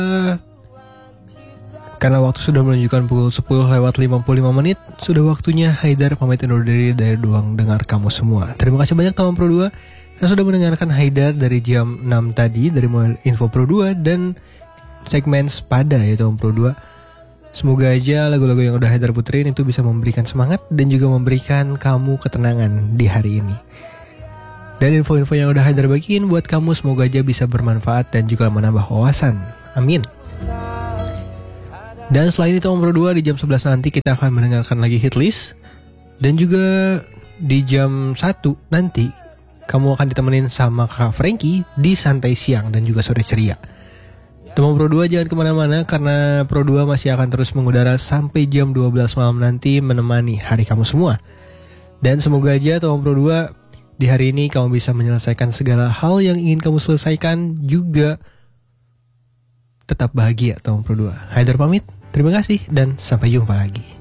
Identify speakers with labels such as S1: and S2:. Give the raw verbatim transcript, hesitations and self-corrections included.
S1: Karena waktu sudah menunjukkan pukul sepuluh lewat lima puluh lima menit, sudah waktunya Haidar pamit undur diri dari ruang dengar kamu semua. Terima kasih banyak teman Pro dua yang sudah mendengarkan Haidar dari jam enam tadi, dari mulai info Pro dua dan segmen Sepada ya teman Pro dua. Semoga aja lagu-lagu yang udah Haidar puterin itu bisa memberikan semangat dan juga memberikan kamu ketenangan di hari ini. Dan info-info yang udah Haidar bagiin buat kamu semoga aja bisa bermanfaat dan juga menambah wawasan. Amin. Dan selain itu Om Pro dua di jam sebelas nanti kita akan mendengarkan lagi hit list. Dan juga di jam satu nanti kamu akan ditemenin sama Kak Frankie di Santai Siang dan juga Sore Ceria. Teman Pro dua jangan kemana-mana karena Pro dua masih akan terus mengudara sampai jam dua belas malam nanti menemani hari kamu semua. Dan semoga aja teman Pro dua di hari ini kamu bisa menyelesaikan segala hal yang ingin kamu selesaikan, juga tetap bahagia teman Pro dua. Haidar pamit. Terima kasih dan sampai jumpa lagi.